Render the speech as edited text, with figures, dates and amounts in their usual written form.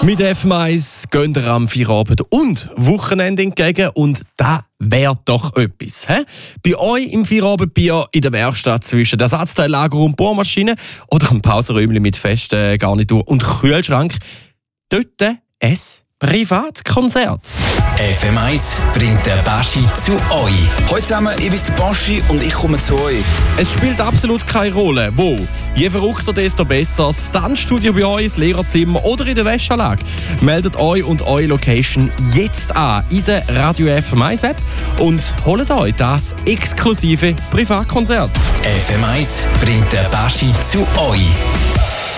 Mit FM1 gehen wir am Feierabend und Wochenende entgegen und das wäre doch etwas. He? Bei euch im Feierabendbier in der Werkstatt zwischen der Ersatzteillager und Bohrmaschine oder am Pausenräumchen mit festen Garnitur und Kühlschrank, dort ein Privatkonzert. FM1 bringt der Baschi zu euch. Hallo zusammen, ich bin der Baschi und ich komme zu euch. Es spielt absolut keine Rolle, wo. Je verrückter, desto besser. Das Tanzstudio bei euch, das Lehrerzimmer oder in der Wäschanlage. Meldet euch und eure Location jetzt an in der Radio FM1 App und holt euch das exklusive Privatkonzert. FM1 bringt der Baschi zu euch.